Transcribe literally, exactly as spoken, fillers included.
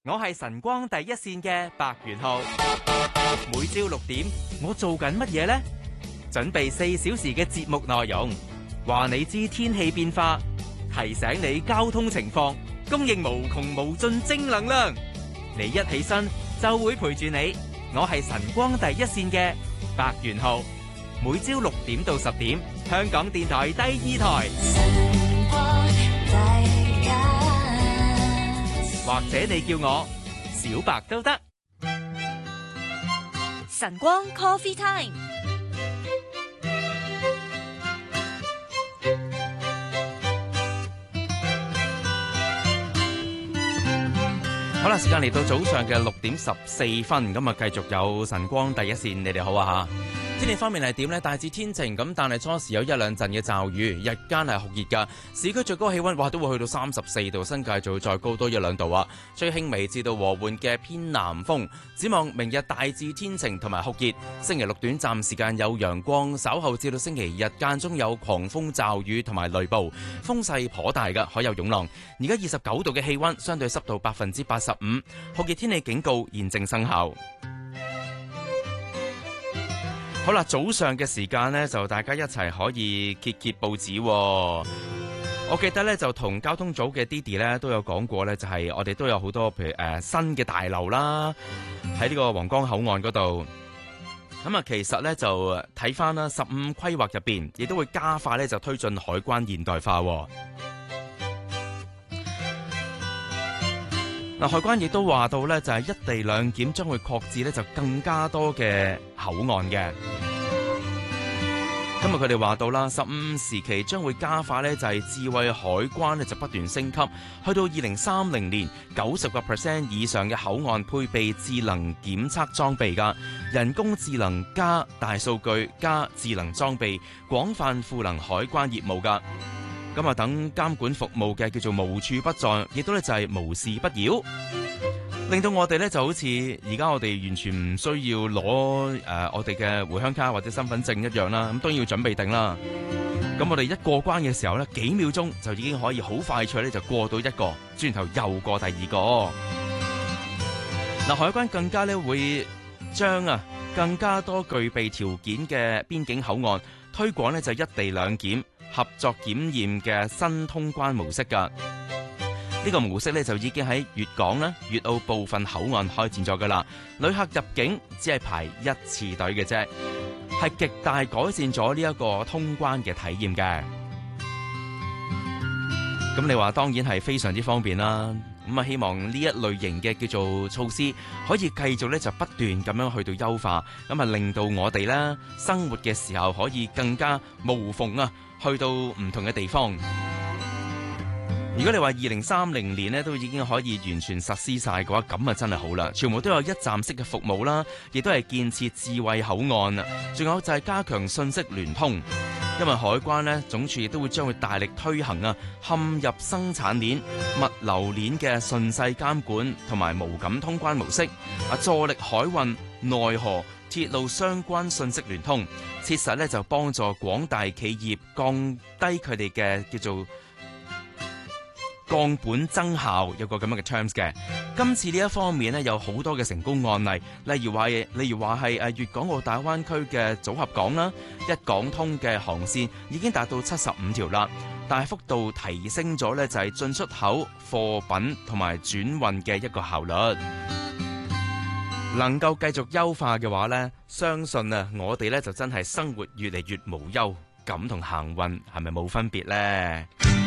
我係晨光第一線嘅白元浩，每朝六點我做緊乜嘢呢？準備四小時嘅節目內容，話你知天氣變化，提醒你交通情況，供應無窮無盡正能量。你一起身就會陪住你，我係晨光第一線嘅白元浩，每朝六點到十點，香港電台第二台。或者你叫我小白都得。 晨光 Coffee Time。 好啦，時間嚟到早上嘅六點十四分，咁啊繼續有晨光第一線，你哋好啊吓。天氣方面係點呢？大致天晴咁，但係初時有一兩陣嘅驟雨，日間係酷熱㗎。市區最高氣溫哇都會去到三十四度，新界就會再高多一兩度啊。吹輕微至到和緩嘅偏南風。展望明日大致天晴同埋酷熱，星期六短暫時間有陽光，稍後至到星期日間中有狂風驟雨同埋雷暴，風勢頗大㗎，海有湧浪。而家二十九度嘅氣溫，相對濕度百分之八十五，酷熱天氣警告現正生效。好啦，早上嘅時間呢，就大家一齊可以揭揭報紙喎。我記得呢，就同交通組嘅 Didi 呢都有講過呢，就係、是、我哋都有好多譬如誒、呃、新嘅大樓啦，喺呢個皇崗口岸嗰度。咁啊，其實呢，就睇翻啦，十五規劃入邊，亦都會加快呢，就推進海關現代化。嗱，海關亦都話到咧，就係一地兩檢將會擴至咧，就更加多嘅口岸嘅。今日佢哋話到啦，十五時期將會加快咧，就係智慧海關咧就不斷升級，去到二零三零年，九十個 percent 以上嘅口岸配備智能檢測裝備噶，人工智能加大數據加智能裝備，廣泛賦能海關業務噶。咁啊，等監管服務嘅叫做無處不在，亦都咧就係無事不擾，令到我哋咧就好似而家我哋完全唔需要攞誒、呃、我哋嘅回鄉卡或者身份證一樣啦。咁當然要準備定啦。咁我哋一過關嘅時候咧，幾秒鐘就已經可以好快脆咧就過到一個，轉頭又過第二個。嗱，海關更加咧會將啊更加多具備條件嘅邊境口岸推廣咧就一地兩檢合作檢驗嘅新通關模式㗎，呢個模式咧就已經喺粵港啦、粵澳部分口岸開展咗㗎啦。旅客入境只係排一次隊嘅啫，係極大改善咗呢一個通關嘅體驗嘅。咁你話當然係非常之方便啦。咁啊，希望呢一類型嘅叫做措施可以繼續咧就不斷咁樣去到優化，咁啊令到我哋咧生活嘅時候可以更加無縫啊。去到唔同嘅地方，如果你話二零三零年呢都已經可以完全實施晒嘅話，咁啊真係好啦，全部都有一站式嘅服務啦，亦都係建設智慧口岸啊，仲有就係加強信息聯通，因為海關呢總署亦都會將會大力推行啊嵌入生產鏈、物流鏈嘅順勢監管同埋無感通關模式啊，助力海運、內河、鐵路相關信息聯通，切實咧就幫助廣大企業降低佢哋嘅叫做降本增效，有個咁樣嘅 terms 嘅。今次呢一方面呢，有好多嘅成功案例，例如話，例如話係誒粵港澳大灣區嘅組合港啦，一港通嘅航線已經達到七十五條啦，大幅度提升咗咧就係進出口貨品同埋轉運嘅一個效率。能夠繼續優化嘅話呢，相信啊，我哋呢就真係生活越嚟越無憂，咁同行運係咪冇分別呢？